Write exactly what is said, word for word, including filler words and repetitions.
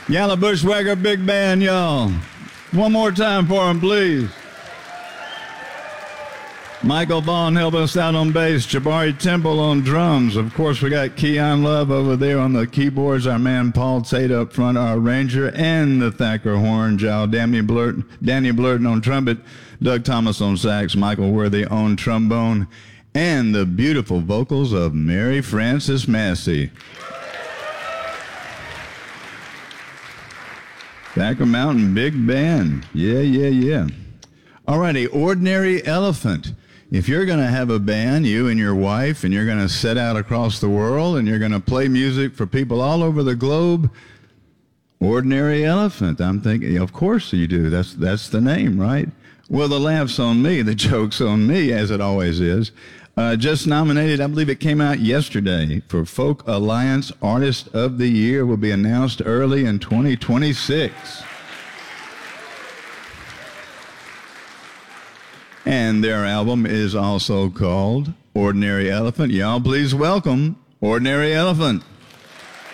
Yalla Bushwhacker Big Band, y'all. One more time for him, please. Michael Vaughn helping us out on bass. Jabari Temple on drums. Of course, we got Keon Love over there on the keyboards. Our man Paul Tate up front, our arranger, and the Thacker horn. Joe Danny Blurton, Danny Blurton on trumpet. Doug Thomas on sax. Michael Worthy on trombone. And the beautiful vocals of Mary Frances Massey. Thacker Mountain Big Band. Yeah, yeah, yeah. All righty, Ordinary Elephant. If you're going to have a band, you and your wife, and you're going to set out across the world, and you're going to play music for people all over the globe, Ordinary Elephant. I'm thinking, of course you do. That's that's the name, right? Well, the laugh's on me, the joke's on me, as it always is. Uh, just nominated, I believe it came out yesterday, for Folk Alliance Artist of the Year. Will be announced early in twenty twenty-six. And their album is also called Ordinary Elephant. Y'all please welcome Ordinary Elephant.